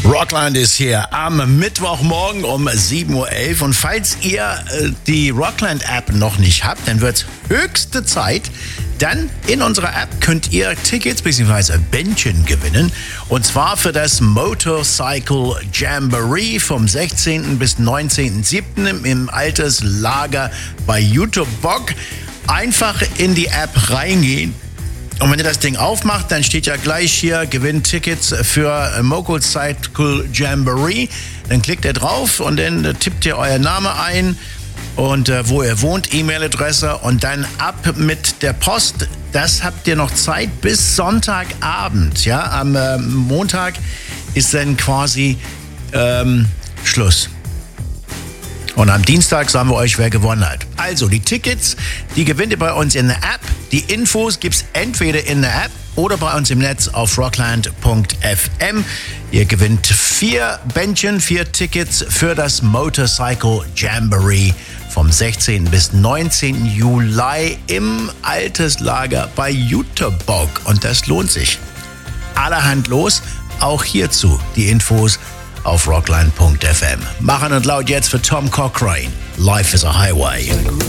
Rockland ist hier am Mittwochmorgen um 7.11 Uhr. Und falls ihr die Rockland-App noch nicht habt, dann wird es höchste Zeit. Dann in unserer App könnt ihr Tickets bzw. Bändchen gewinnen. Und zwar für das Motorcycle Jamboree vom 16. bis 19.07. im Alterslager bei Jüterbog. Einfach in die App reingehen. Und wenn ihr das Ding aufmacht, dann steht ja gleich hier, gewinnt Tickets für Motorcycle Jamboree. Dann klickt ihr drauf und dann tippt ihr euer Name ein und wo ihr wohnt, E-Mail-Adresse und dann ab mit der Post. Das habt ihr noch Zeit bis Sonntagabend. Ja? Am Montag ist dann quasi Schluss. Und am Dienstag sagen wir euch, wer gewonnen hat. Also, die Tickets, die gewinnt ihr bei uns in der App. Die Infos gibt's entweder in der App oder bei uns im Netz auf rockland.fm. Ihr gewinnt 4 Bändchen, 4 Tickets für das Motorcycle Jamboree vom 16. bis 19. Juli im Alterslager bei Jüterbog. Und das lohnt sich. Allerhand los, auch hierzu die Infos auf rockland.fm. Machen und laut jetzt für Tom Cochrane. Life is a Highway.